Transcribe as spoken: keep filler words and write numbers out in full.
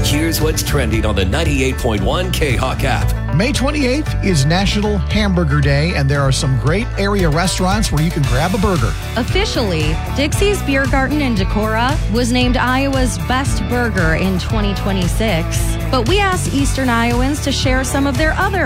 Here's what's trending on the ninety-eight point one K-Hawk app. May twenty-eighth is National Hamburger Day, and there are some great area restaurants where you can grab a burger. Officially, Dixie's Beer Garden in Decorah was named Iowa's best burger in twenty twenty-six. But we asked Eastern Iowans to share some of their other